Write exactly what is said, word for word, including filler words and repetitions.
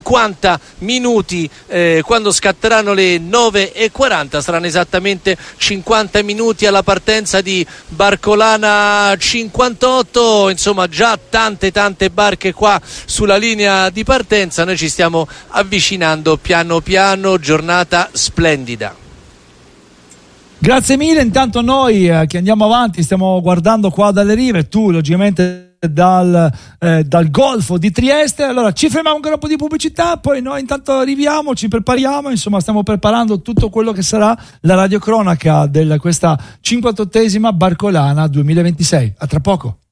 cinquanta minuti, eh, quando scatteranno le nove e quaranta saranno esattamente cinquanta minuti alla partenza di Barcolana cinquantotto. Insomma, già tante tante barche qua sulla linea di partenza, noi ci stiamo avvicinando piano piano, giornata splendida. Grazie mille. Intanto noi eh, che andiamo avanti stiamo guardando qua dalle rive, tu logicamente dal, eh, dal golfo di Trieste. Allora ci fermiamo ancora un po' di pubblicità, poi noi intanto arriviamo, ci prepariamo, insomma stiamo preparando tutto quello che sarà la radiocronaca di questa cinquantottesima Barcolana duemilaventisei. A tra poco.